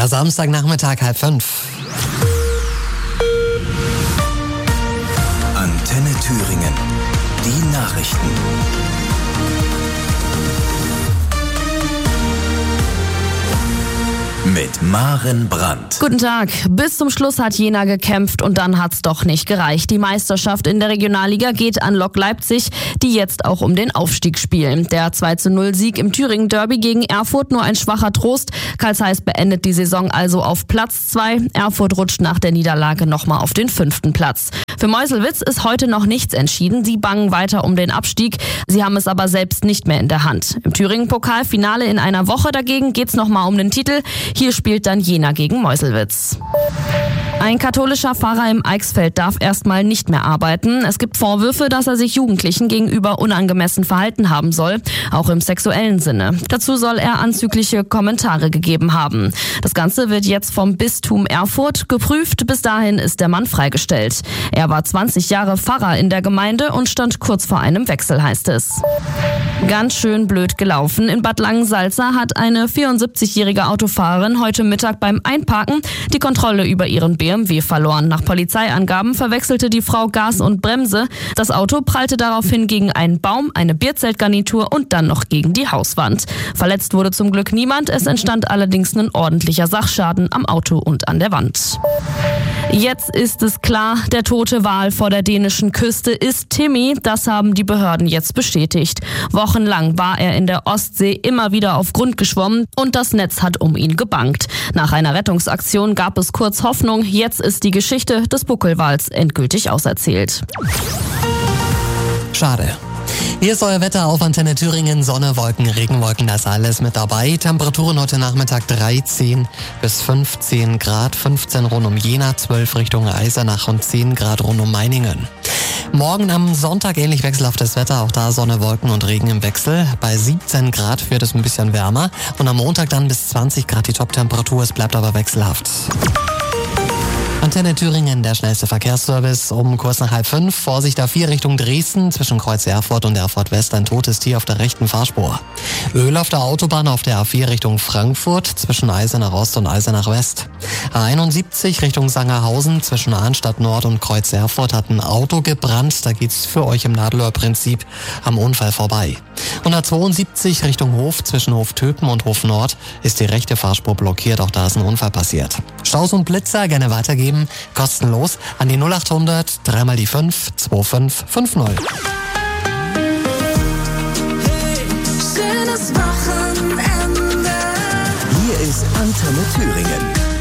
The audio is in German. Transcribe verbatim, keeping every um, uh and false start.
Ja, Samstagnachmittag, halb fünf. Antenne Thüringen. Die Nachrichten. Mit Maren Brandt. Guten Tag. Bis zum Schluss hat Jena gekämpft und dann hat's doch nicht gereicht. Die Meisterschaft in der Regionalliga geht an Lok Leipzig, die jetzt auch um den Aufstieg spielen. Der zwei zu null Sieg im Thüringen Derby gegen Erfurt nur ein schwacher Trost. Karl Zeiss beendet die Saison also auf Platz zwei. Erfurt rutscht nach der Niederlage nochmal auf den fünften Platz. Für Meuselwitz ist heute noch nichts entschieden. Sie bangen weiter um den Abstieg. Sie haben es aber selbst nicht mehr in der Hand. Im Thüringen-Pokalfinale in einer Woche dagegen geht's nochmal um den Titel. Hier spielt dann Jena gegen Meuselwitz. Ein katholischer Pfarrer im Eichsfeld darf erstmal nicht mehr arbeiten. Es gibt Vorwürfe, dass er sich Jugendlichen gegenüber unangemessen verhalten haben soll, auch im sexuellen Sinne. Dazu soll er anzügliche Kommentare gegeben haben. Das Ganze wird jetzt vom Bistum Erfurt geprüft. Bis dahin ist der Mann freigestellt. Er war zwanzig Jahre Pfarrer in der Gemeinde und stand kurz vor einem Wechsel, heißt es. Ganz schön blöd gelaufen. In Bad Langensalza hat eine vierundsiebzigjährige Autofahrerin heute Mittag beim Einparken die Kontrolle über ihren B M W verloren. Nach Polizeiangaben verwechselte die Frau Gas und Bremse. Das Auto prallte daraufhin gegen einen Baum, eine Bierzeltgarnitur und dann noch gegen die Hauswand. Verletzt wurde zum Glück niemand. Es entstand allerdings ein ordentlicher Sachschaden am Auto und an der Wand. Jetzt ist es klar, der tote Wal vor der dänischen Küste ist Timmy. Das haben die Behörden jetzt bestätigt. Wochenlang war er in der Ostsee immer wieder auf Grund geschwommen und das Netz hat um ihn gebankt. Nach einer Rettungsaktion gab es kurz Hoffnung. Jetzt ist die Geschichte des Buckelwals endgültig auserzählt. Schade. Hier ist euer Wetter auf Antenne Thüringen. Sonne, Wolken, Regenwolken, das alles mit dabei. Temperaturen heute Nachmittag dreizehn bis fünfzehn Grad, fünfzehn rund um Jena, zwölf Richtung Eisenach und zehn Grad rund um Meiningen. Morgen am Sonntag ähnlich wechselhaftes Wetter, auch da Sonne, Wolken und Regen im Wechsel. Bei siebzehn Grad wird es ein bisschen wärmer und am Montag dann bis zwanzig Grad die Top-Temperatur, es bleibt aber wechselhaft. Antenne Thüringen, der schnellste Verkehrsservice, um kurz nach halb fünf. Vorsicht A vier Richtung Dresden, zwischen Kreuz Erfurt und Erfurt West, ein totes Tier auf der rechten Fahrspur. Öl auf der Autobahn auf der A vier Richtung Frankfurt, zwischen Eisenach Ost und Eisenach West. A einundsiebzig Richtung Sangerhausen, zwischen Arnstadt Nord und Kreuz Erfurt hat ein Auto gebrannt, da geht's für euch im Nadelöhr-Prinzip am Unfall vorbei. Und A zweiundsiebzig Richtung Hof, zwischen Hof Töpen und Hof Nord ist die rechte Fahrspur blockiert, auch da ist ein Unfall passiert. Staus und Blitzer gerne weitergeben, kostenlos an die null achthundert, dreimal die fünf, zwei fünf fünf null. Hey, schönes Wochenende. Hier ist Antenne Thüringen.